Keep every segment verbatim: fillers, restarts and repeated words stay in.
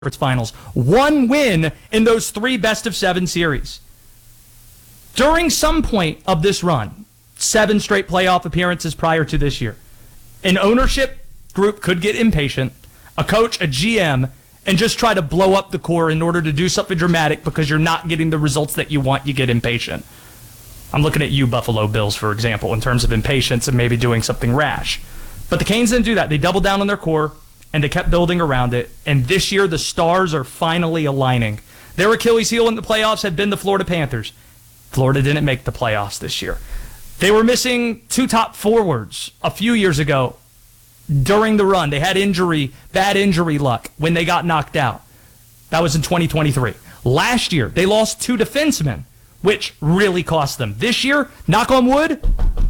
Finals. One win in those three best of seven series. During some point of this run, seven straight playoff appearances prior to this year, an ownership group could get impatient, a coach, a G M, and just try to blow up the core in order to do something dramatic because you're not getting the results that you want. You get impatient. I'm looking at you, Buffalo Bills, for example, in terms of impatience and maybe doing something rash. But the Canes didn't do that. They doubled down on their core, and they kept building around it. And this year, the stars are finally aligning. Their Achilles heel in the playoffs had been the Florida Panthers. Florida didn't make the playoffs this year. They were missing two top forwards a few years ago during the run. They had injury, bad injury luck when they got knocked out. That was in twenty twenty-three. Last year, they lost two defensemen, which really cost them. This year, knock on wood,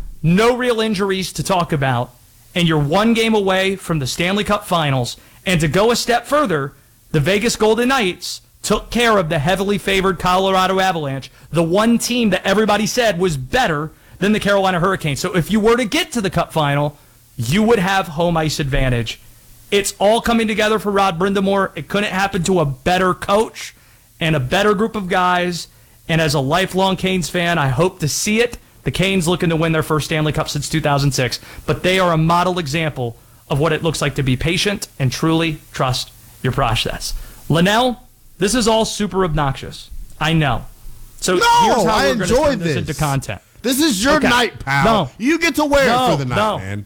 no real injuries to talk about. And you're one game away from the Stanley Cup Finals. And to go a step further, the Vegas Golden Knights took care of the heavily favored Colorado Avalanche, the one team that everybody said was better than the Carolina Hurricanes. So if you were to get to the Cup Final, you would have home ice advantage. It's all coming together for Rod Brind'Amour. It couldn't happen to a better coach and a better group of guys. And as a lifelong Canes fan, I hope to see it. The Canes looking to win their first Stanley Cup since two thousand six, but they are a model example of what it looks like to be patient and truly trust your process. Linnell, this is all super obnoxious. I know. So no, here's how I we're going to turn this this into content. This is your okay. night, pal. No. You get to wear no, it for the night, no. man.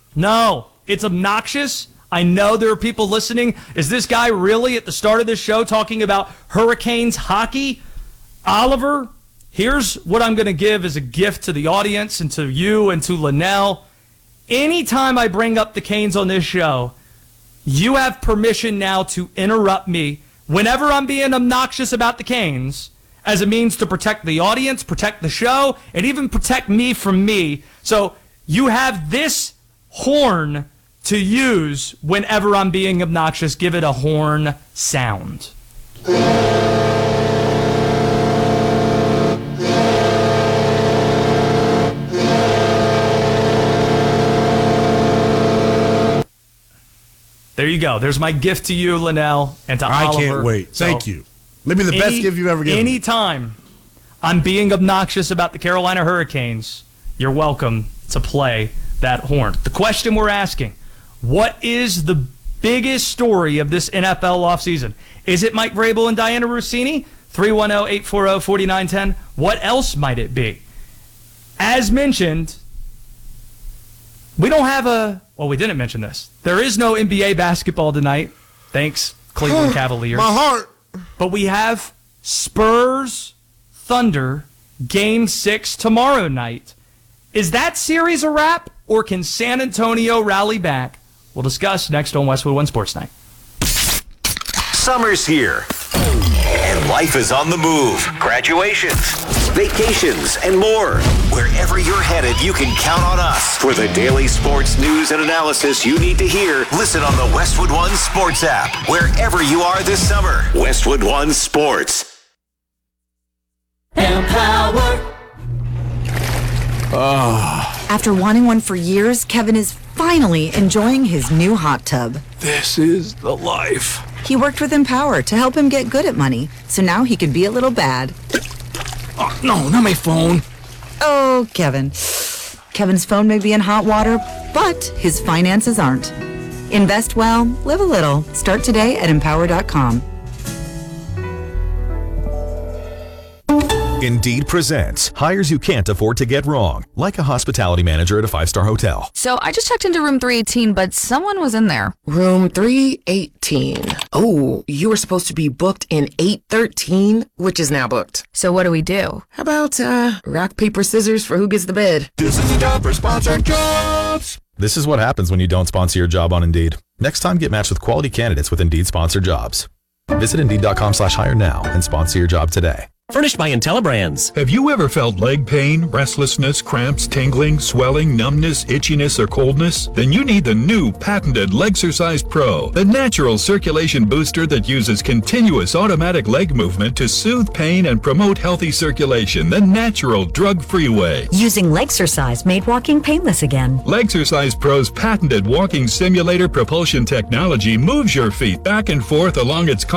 No, it's obnoxious. I know there are people listening. Is this guy really at the start of this show talking about Hurricanes hockey? Oliver, here's what I'm going to give as a gift to the audience and to you and to Linnell. Anytime I bring up the Canes on this show, you have permission now to interrupt me whenever I'm being obnoxious about the Canes as a means to protect the audience, protect the show, and even protect me from me. So you have this horn to use whenever I'm being obnoxious. Give it a horn sound. There you go. There's my gift to you, Linnell, and to I Oliver. I can't wait. So Thank you. Maybe the any, best gift you've ever given. Anytime I'm being obnoxious about the Carolina Hurricanes, you're welcome to play that horn. The question we're asking, what is the biggest story of this N F L offseason? Is it Mike Vrabel and Diana Rossini? three one zero, eight four zero, four nine one zero. What else might it be? As mentioned, we don't have a... Well, we didn't mention this. There is no N B A basketball tonight. Thanks, Cleveland Cavaliers. My heart. But we have Spurs Thunder Game six tomorrow night. Is that series a wrap, or can San Antonio rally back? We'll discuss next on Westwood One Sports Night. Summer's here, and life is on the move. Graduations, vacations, and more. Wherever you're headed, you can count on us. For the daily sports news and analysis you need to hear, listen on the Westwood One Sports app. Wherever you are this summer, Westwood One Sports. Empower. Oh. After wanting one for years, Kevin is finally enjoying his new hot tub. This is the life. He worked with Empower to help him get good at money, so now he can be a little bad. Oh, no, not my phone. Oh, Kevin. Kevin's phone may be in hot water, but his finances aren't. Invest well, live a little. Start today at empower dot com. Indeed presents hires you can't afford to get wrong, like a hospitality manager at a five-star hotel. So I just checked into room three eighteen, but someone was in there. Room three eighteen. Oh, you were supposed to be booked in eight thirteen, which is now booked. So what do we do? How about uh, rock, paper, scissors for who gets the bid? This is the job for sponsored jobs. This is what happens when you don't sponsor your job on Indeed. Next time, get matched with quality candidates with Indeed sponsored jobs. Visit Indeed dot com slash hire now and sponsor your job today. Furnished by IntelliBrands. Have you ever felt leg pain, restlessness, cramps, tingling, swelling, numbness, itchiness, or coldness? Then you need the new patented Legsercise Pro, the natural circulation booster that uses continuous automatic leg movement to soothe pain and promote healthy circulation the natural, drug-free way. Using Legsercise made walking painless again. Legsercise Pro's patented walking simulator propulsion technology moves your feet back and forth along its